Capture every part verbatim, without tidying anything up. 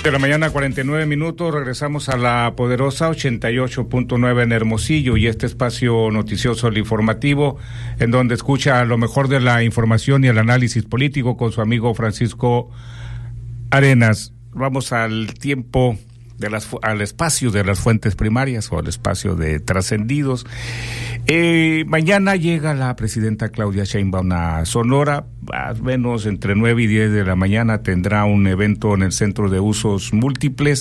De la mañana, cuarenta y nueve minutos, regresamos a la poderosa ochenta y ocho punto nueve en Hermosillo y este espacio noticioso, el informativo, en donde escucha lo mejor de la información y el análisis político con su amigo Francisco Arenas. Vamos al tiempo, de las, al espacio de las fuentes primarias o al espacio de trascendidos. Eh, mañana llega la presidenta Claudia Sheinbaum a Sonora, más o menos entre nueve y diez de la mañana tendrá un evento en el Centro de Usos Múltiples.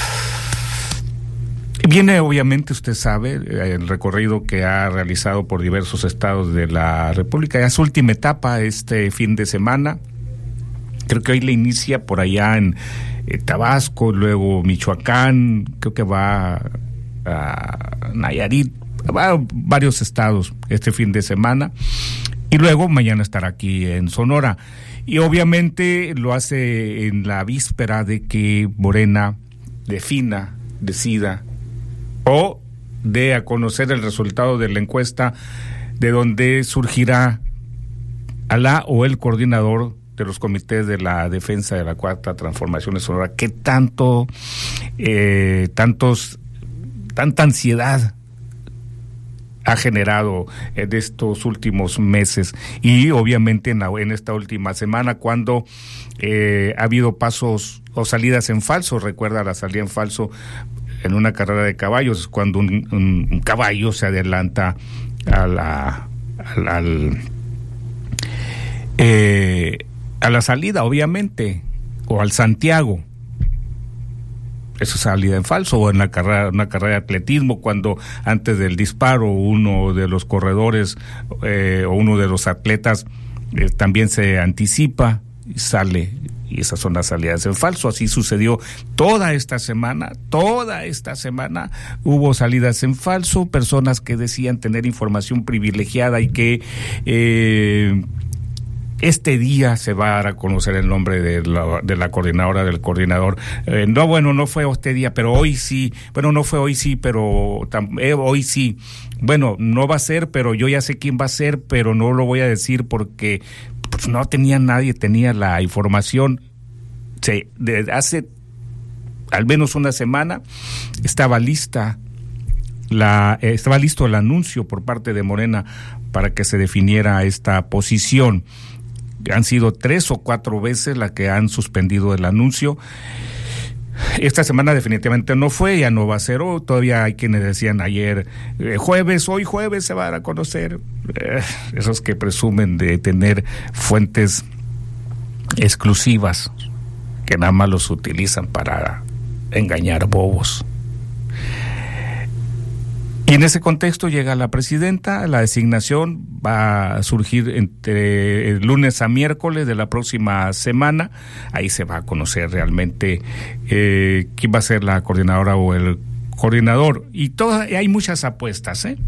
Viene, obviamente, usted sabe, el recorrido que ha realizado por diversos estados de la República, ya su última etapa este fin de semana. Creo que hoy le inicia por allá en eh, Tabasco, luego Michoacán, creo que va a Nayarit, va a varios estados este fin de semana y luego mañana estará aquí en Sonora. Y obviamente lo hace en la víspera de que Morena defina, decida o dé a conocer el resultado de la encuesta de donde surgirá a la o el coordinador de los comités de la defensa de la Cuarta Transformación de Sonora. ¿Qué tanto, eh, tantos, tanta ansiedad ha generado en estos últimos meses? Y obviamente en, la, en esta última semana, cuando eh, ha habido pasos o salidas en falso. Recuerda la salida en falso en una carrera de caballos, cuando un, un, un caballo se adelanta a la, al, al eh, a la salida, obviamente, o al Santiago. Eso es salida en falso. O en la carrera, una carrera de atletismo, cuando antes del disparo uno de los corredores eh, o uno de los atletas eh, también se anticipa y sale, y esas son las salidas en falso. Así sucedió toda esta semana, toda esta semana hubo salidas en falso, personas que decían tener información privilegiada y que eh, este día se va a dar a conocer el nombre de la, de la coordinadora, del coordinador. Eh, no, bueno, no fue este día, pero hoy sí. Bueno, no fue hoy sí, pero tam, eh, hoy sí. Bueno, no va a ser, pero yo ya sé quién va a ser, pero no lo voy a decir porque pues, no tenía nadie, tenía la información. Sí, desde hace al menos una semana estaba lista la, eh, estaba listo el anuncio por parte de Morena para que se definiera esta posición. Han sido tres o cuatro veces las que han suspendido el anuncio. Esta semana definitivamente no fue, ya no va a ser. Oh, todavía hay quienes decían ayer, eh, jueves, hoy jueves se va a dar a conocer. Eh, esos que presumen de tener fuentes exclusivas, que nada más los utilizan para engañar bobos. Y en ese contexto llega la presidenta, la designación va a surgir entre el lunes a miércoles de la próxima semana. Ahí se va a conocer realmente eh, quién va a ser la coordinadora o el coordinador. Y todas, hay muchas apuestas, ¿eh?